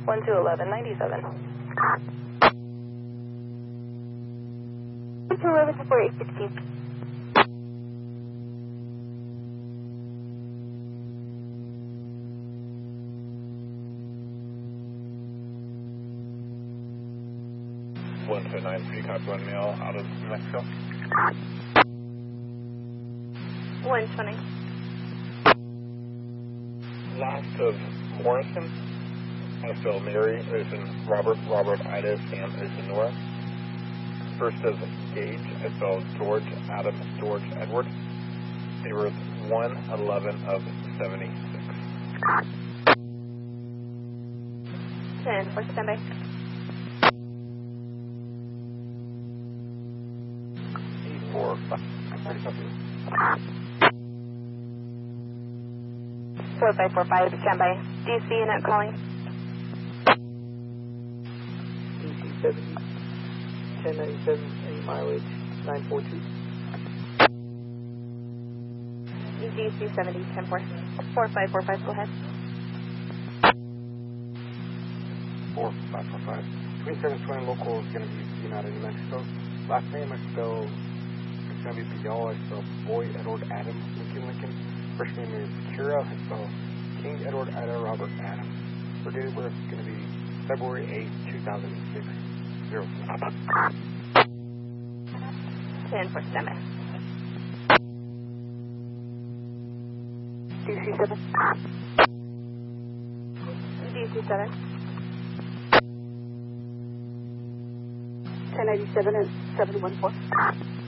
121197. 1211 to 4816. One to 93, copy 1 male out of New Mexico. 120. Last of Morrison, Phil Mary, Ocean Robert, Robert Ida, Sam Ocean Nora. First of Gage, George Adam, George Edward. Date of birth 1/11 of 76. 10 for standby. 4545, standby. DC unit calling. DC 70, 1097, any mileage, 942. DC 70, 104545, go ahead. 4545. 2720 local is going to be United New Mexico. Last name I spell, it's going to be Bial, I spell Boy Edward Adam Lincoln. First name is Kira, I spell King Edward Ida Robert Adam. Her date of birth is going to be February 8, 2006. 10 for standby. DC 7. DC 7. 1097 and 714.